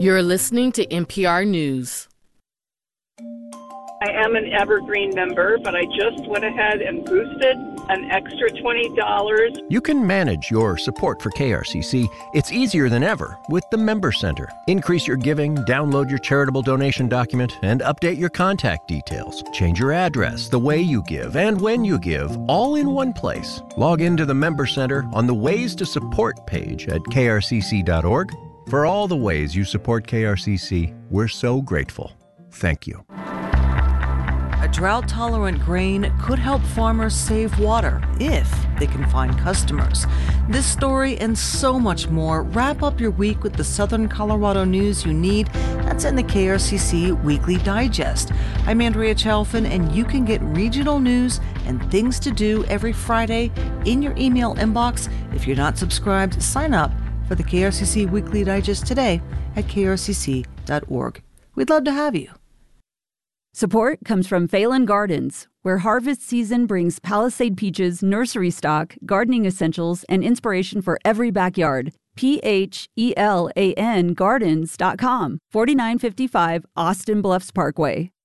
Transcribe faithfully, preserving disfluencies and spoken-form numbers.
You're listening to N P R News. I am an Evergreen member, but I just went ahead and boosted an extra twenty dollars. You can manage your support for K R C C. It's easier than ever with the Member Center. Increase your giving, download your charitable donation document, and update your contact details. Change your address, the way you give, and when you give, all in one place. Log into the Member Center on the Ways to Support page at k r c c dot org. For all the ways you support K R C C, we're so grateful. Thank you. A drought-tolerant grain could help farmers save water if they can find customers. This story and so much more wrap up your week with the Southern Colorado news you need. That's in the K R C C Weekly Digest. I'm Andrea Chalfin, and you can get regional news and things to do every Friday in your email inbox. If you're not subscribed, sign up for the K R C C Weekly Digest today at k r c c dot org. We'd love to have you. Support comes from Phelan Gardens, where harvest season brings Palisade peaches, nursery stock, gardening essentials, and inspiration for every backyard. P H E L A N gardens dot com, forty-nine fifty-five Austin Bluffs Parkway.